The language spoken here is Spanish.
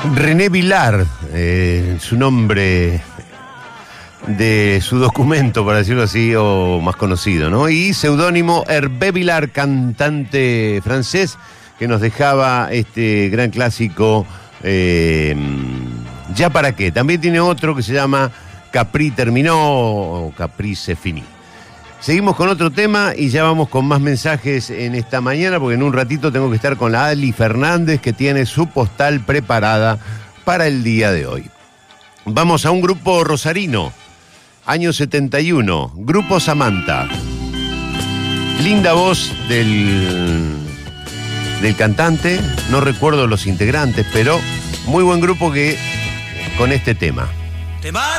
René Vilar, su nombre de su documento, para decirlo así, o más conocido, ¿no? Y seudónimo Hervé Vilar, cantante francés, que nos dejaba este gran clásico, Ya para qué. También tiene otro que se llama Capri terminó o Capri se finí. Seguimos con otro tema y ya vamos con más mensajes en esta mañana, porque en un ratito tengo que estar con la Ali Fernández, que tiene su postal preparada para el día de hoy. Vamos a un grupo rosarino, año 71, Grupo Samantha. Linda voz del cantante, no recuerdo los integrantes, pero muy buen grupo que con este tema. Te mato.